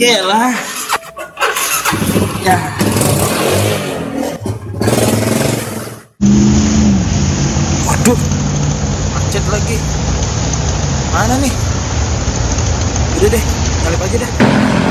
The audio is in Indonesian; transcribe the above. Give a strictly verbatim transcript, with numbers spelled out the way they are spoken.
Yalah. Ya. Waduh. Macet lagi. Mana nih? Udah deh, nyalip aja dah.